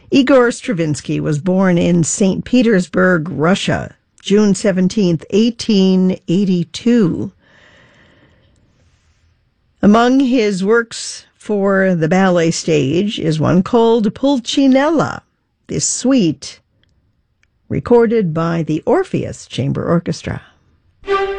Igor Stravinsky was born in St. Petersburg, Russia, June 17th, 1882. Among his works for the ballet stage is one called Pulcinella, this suite recorded by the Orpheus Chamber Orchestra.